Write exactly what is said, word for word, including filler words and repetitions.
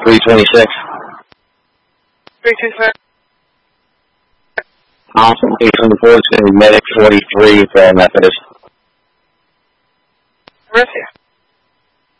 three twenty-six. three two six. Awesome. eight twenty-four is going to be Medic forty-three for Methodist. Where's he?